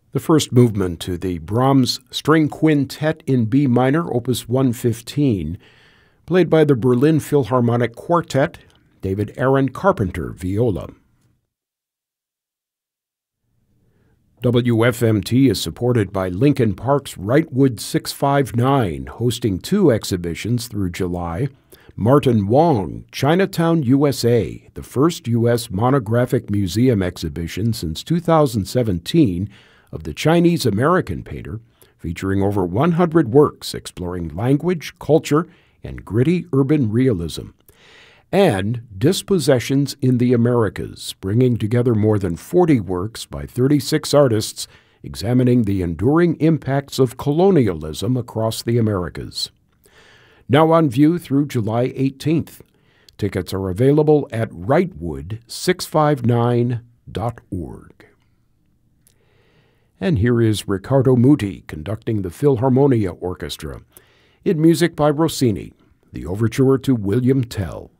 The first movement to the Brahms String Quintet in B minor, Opus 115, played by the Berlin Philharmonic Quartet, David Aaron Carpenter, viola. WFMT is supported by Lincoln Park's Wrightwood 659, hosting 2 exhibitions through July. Martin Wong, Chinatown, USA, the first U.S. monographic museum exhibition since 2017 of the Chinese-American painter, featuring over 100 works exploring language, culture, and gritty urban realism. And Dispossessions in the Americas, bringing together more than 40 works by 36 artists examining the enduring impacts of colonialism across the Americas. Now on view through July 18th. Tickets are available at wrightwood659.org. And here is Riccardo Muti conducting the Philharmonia Orchestra, in music by Rossini, the overture to William Tell.